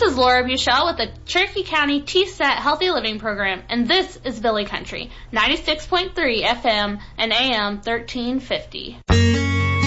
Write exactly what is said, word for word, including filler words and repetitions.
is Laura Buchel with the Cherokee County T S E T Healthy Living Program, and this is Billy Country, ninety-six point three F M and A M thirteen fifty.